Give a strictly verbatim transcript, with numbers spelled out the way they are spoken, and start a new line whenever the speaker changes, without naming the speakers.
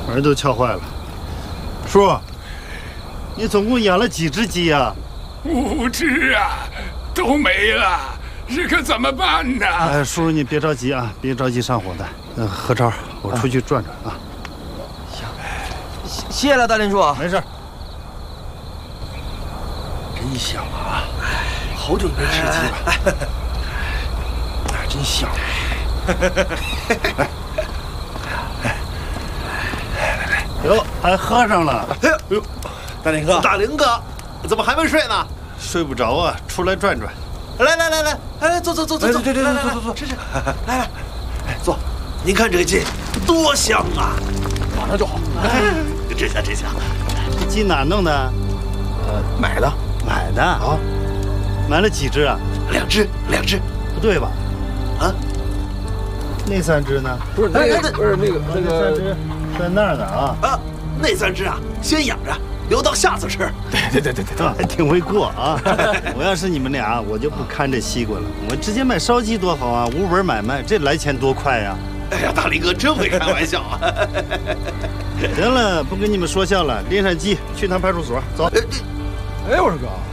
门都撬坏了。叔，你总共养了几只鸡呀？
五只啊，都没了，这可怎么办呢？
哎，叔叔你别着急啊，别着急上火的。嗯，何超，我出去转转啊。
行，谢谢了，大林叔。
没事。
真香啊！好久没吃鸡了。哎，真香。
哟，还喝上了。
哎呦，大林哥，大林哥，怎么还没睡呢？
睡不着啊，出来转转。
来来来来，来坐坐坐坐坐，对对对，坐坐坐，吃吃，来来，哎坐。您看这个鸡多香啊！马上就好。真香真香。
这鸡哪弄的？
呃，买的。
买的啊？买了几只啊？
两只，两只。
不对吧？
啊？
那三只呢？
不是那个，不是那个那个
三只在那儿呢啊！
啊，那三只啊，先养着，留到下次吃。
对对对对对，
还挺会过啊！我要是你们俩，我就不看这西瓜了，我直接卖烧鸡多好啊！无本买卖，这来钱多快呀！
哎呀，大林哥真会开玩笑啊！
行了，不跟你们说笑了，拎上鸡去趟派出所，走。
哎，我说哥。